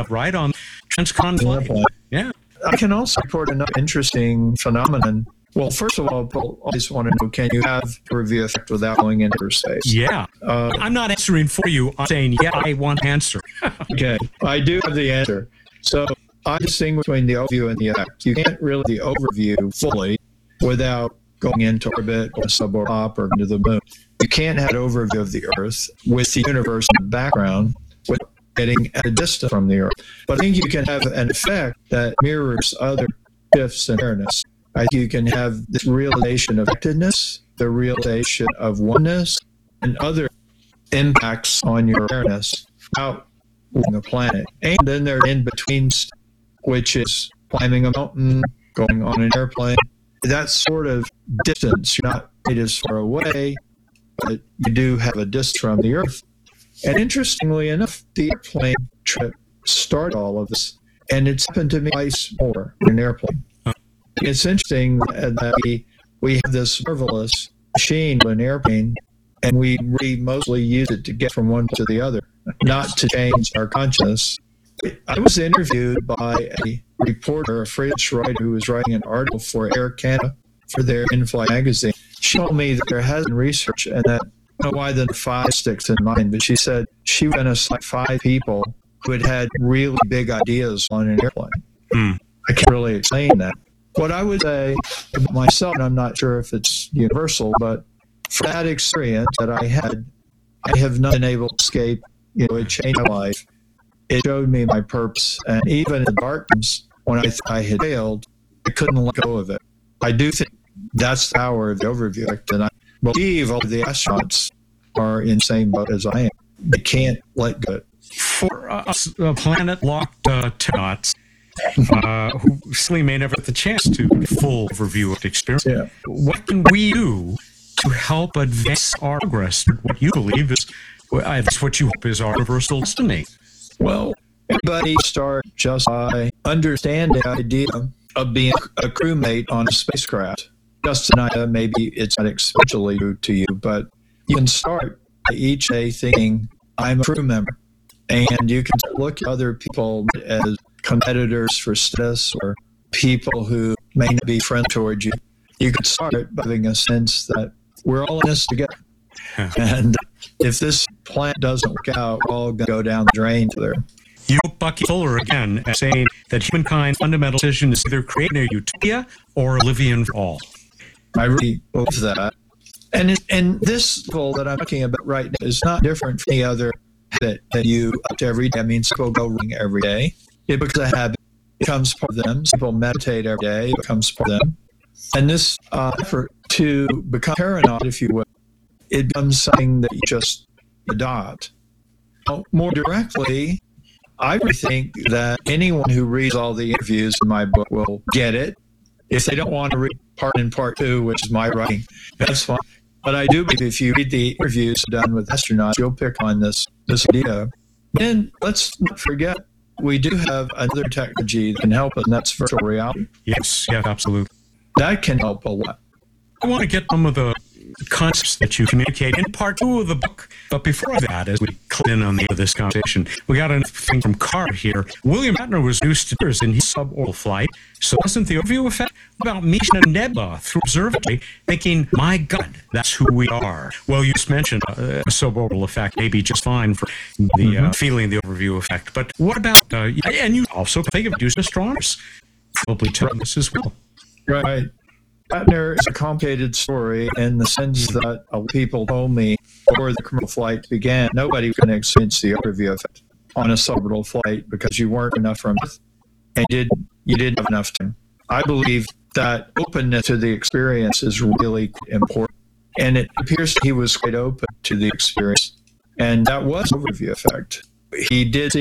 right on transcon flight. Yeah. I can also report another interesting phenomenon. Well, first of all, people always want to know, can you have overview effect without going into space? Yeah. I'm not answering for you. I'm saying, yeah, I want to answer. Okay. I do have the answer. So I distinguish between the overview and the effect. You can't really the overview fully without going into orbit or suborbital hop or into the moon. You can't have an overview of the Earth with the universe in the background without getting at a distance from the Earth. But I think you can have an effect that mirrors other shifts in awareness. I think you can have this realization of connectedness, the realization of oneness, and other impacts on your awareness out on the planet. And then there are in-between stuff, which is climbing a mountain, going on an airplane. That sort of distance, you're not quite as far away, but you do have a distance from the Earth. And interestingly enough, the airplane trip started all of this, and it's happened to me twice more in an airplane. It's interesting that we have this marvelous machine, an airplane, and we mostly use it to get from one to the other, not to change our consciousness. I was interviewed by a reporter, a freelance writer, who was writing an article for Air Canada for their in-flight magazine. She told me that there has been research, and that I don't know why the 5 sticks in mind, but she said she went to like 5 people who had really big ideas on an airplane. I can't really explain that. What I would say about myself, and I'm not sure if it's universal, but for that experience that I had, I have not been able to escape. It changed my life. It showed me my purpose. And even in the darkness, when I thought I had failed, I couldn't let go of it. I do think that's the power of the overview effect. And I believe all the astronauts are in the same boat as I am. They can't let go of it. For us planet-locked astronauts, who simply may never get the chance to get full overview of the experience. Yeah. What can we do to help advance our progress? What you believe is, what you hope is our universal destiny. Well, everybody start just by understanding the idea of being a crewmate on a spacecraft. Just an idea, maybe it's not especially new to you, but you can start by each day thinking, I'm a crew member. And you can look at other people as competitors for status or people who may not be friends toward you. You could start by having a sense that we're all in this together. And if this plan doesn't work out, we're all going to go down the drain together. You, Bucky Fuller, again, as saying that humankind's fundamental decision is either creating a utopia or oblivion for all. I really believe that. And this goal that I'm talking about right now is not different from any other habit that you adopt every day. I mean, some people go running every day. It becomes a habit. It becomes part of them. Some people meditate every day. It becomes part of them. And this effort to become paranoid, if you will, it becomes something that you just adopt. Now, more directly, I would think that anyone who reads all the interviews in my book will get it. If they don't want to read part 1 and part 2, which is my writing, that's fine. But I do believe if you read the interviews done with astronauts, you'll pick on this idea. Then let's not forget, we do have another technology that can help us, and that's virtual reality. Yes, absolutely. That can help a lot. I want to get some of the concepts that you communicate in part 2 of the book. But before that, as we click in on the end of this conversation, we got a thing from Carr here. William Shatner was reduced to tears in his suborbital flight. So wasn't the overview effect about meeting a nebula through observatory, thinking, my God, that's who we are? Well, you just mentioned a suborbital effect may be just fine for the feeling the overview effect. But what about, and you also think of using astronomers, probably telling this as well. Right. Shatner is a complicated story in the sense that people told me before the commercial flight began, nobody was going to experience the overview effect on a suborbital flight because you weren't enough from Earth and you didn't have enough time. I believe that openness to the experience is really important, and it appears he was quite open to the experience, and that was overview effect. He did see